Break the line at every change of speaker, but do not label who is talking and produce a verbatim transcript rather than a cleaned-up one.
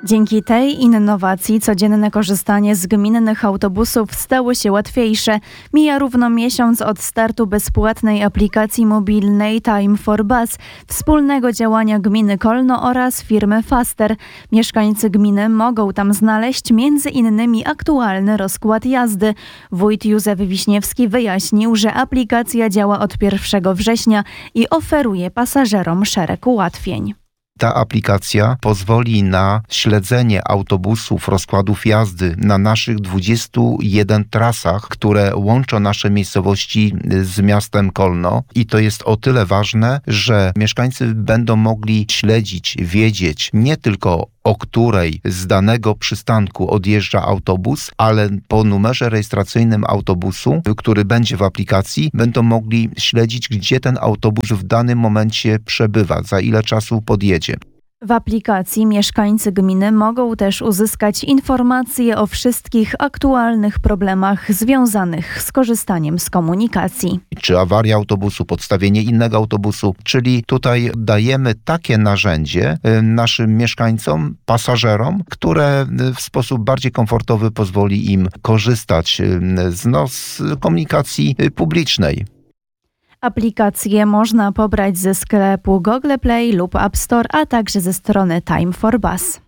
Dzięki tej innowacji codzienne korzystanie z gminnych autobusów stało się łatwiejsze. Mija równo miesiąc od startu bezpłatnej aplikacji mobilnej Time for Bus, wspólnego działania gminy Kolno oraz firmy Faster. Mieszkańcy gminy mogą tam znaleźć między innymi aktualny rozkład jazdy. Wójt Józef Wiśniewski wyjaśnił, że aplikacja działa od pierwszego września i oferuje pasażerom szereg ułatwień.
Ta aplikacja pozwoli na śledzenie autobusów, rozkładów jazdy na naszych dwudziestu jeden trasach, które łączą nasze miejscowości z miastem Kolno. I to jest o tyle ważne, że mieszkańcy będą mogli śledzić, wiedzieć nie tylko o której z danego przystanku odjeżdża autobus, ale po numerze rejestracyjnym autobusu, który będzie w aplikacji, będą mogli śledzić, gdzie ten autobus w danym momencie przebywa, za ile czasu podjedzie.
W aplikacji mieszkańcy gminy mogą też uzyskać informacje o wszystkich aktualnych problemach związanych z korzystaniem z komunikacji.
Czy awaria autobusu, podstawienie innego autobusu, czyli tutaj dajemy takie narzędzie naszym mieszkańcom, pasażerom, które w sposób bardziej komfortowy pozwoli im korzystać z, no, z komunikacji publicznej.
Aplikację można pobrać ze sklepu Google Play lub App Store, a także ze strony Time for Bus.